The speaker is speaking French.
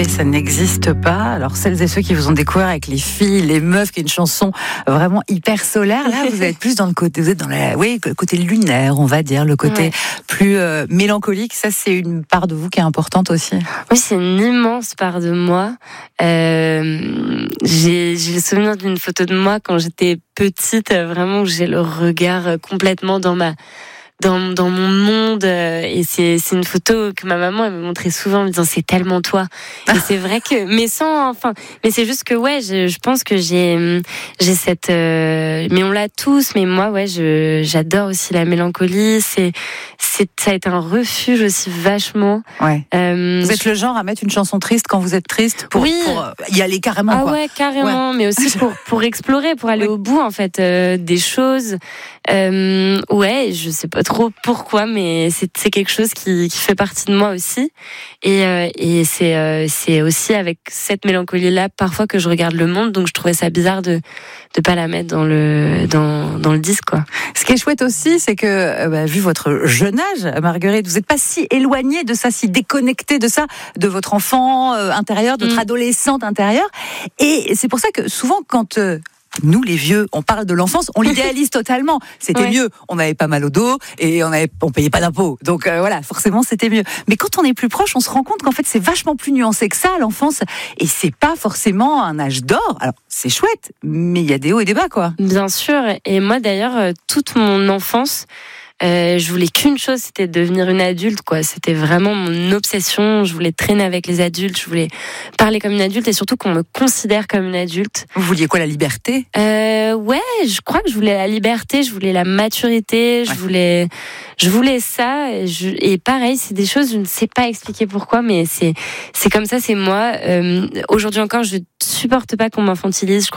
mélancoliser, ça n'existe pas. Alors celles et ceux qui vous ont découvert avec les filles, les meufs, qui est une chanson vraiment hyper solaire, là vous êtes plus dans le côté, vous êtes dans le côté lunaire, on va dire, le côté plus mélancolique. Ça, c'est une part de vous qui est importante aussi. Oui, c'est une immense part de moi. J'ai le souvenir d'une photo de moi quand j'étais petite, vraiment où j'ai le regard complètement dans mon monde, et c'est une photo que ma maman elle me montrait souvent en me disant c'est tellement toi. Et c'est vrai que mais c'est juste que je pense que j'ai cette mais on l'a tous, mais moi j'adore aussi la mélancolie, ça a été un refuge aussi vachement. Vous êtes le genre à mettre une chanson triste quand vous êtes triste pour y aller carrément. Ah ouais, carrément, mais aussi pour explorer, pour aller au bout en fait des choses. Je sais pas trop pourquoi, mais c'est quelque chose qui fait partie de moi aussi. Et c'est aussi avec cette mélancolie-là parfois que je regarde le monde, donc je trouvais ça bizarre de pas la mettre dans le disque, quoi. Ce qui est chouette aussi, c'est que vu votre jeune âge, Marguerite, vous n'êtes pas si éloignée de ça, si déconnectée de ça, de votre enfant intérieur, de votre adolescente intérieure. Et c'est pour ça que souvent quand nous, les vieux, on parle de l'enfance, on l'idéalise totalement. C'était mieux, on n'avait pas mal au dos et on payait pas d'impôts. Donc forcément, c'était mieux. Mais quand on est plus proche, on se rend compte qu'en fait, c'est vachement plus nuancé que ça, l'enfance. Et c'est pas forcément un âge d'or. Alors, c'est chouette, mais il y a des hauts et des bas, quoi. Bien sûr. Et moi, d'ailleurs, toute mon enfance, je voulais qu'une chose, c'était devenir une adulte, quoi. C'était vraiment mon obsession. Je voulais traîner avec les adultes, je voulais parler comme une adulte et surtout qu'on me considère comme une adulte. Vous vouliez quoi, la liberté ? Je crois que je voulais la liberté, je voulais la maturité, je voulais ça. Et pareil, c'est des choses, je ne sais pas expliquer pourquoi, mais c'est comme ça, c'est moi. Aujourd'hui encore, je supporte pas qu'on m'infantilise.